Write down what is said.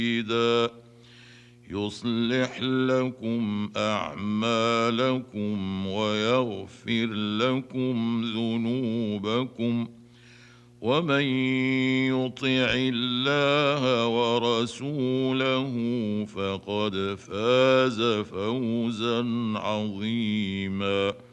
مرشدا يصلح لكم أعمالكم ويغفر لكم ذنوبكم ومن يطع الله ورسوله فقد فاز فوزا عظيما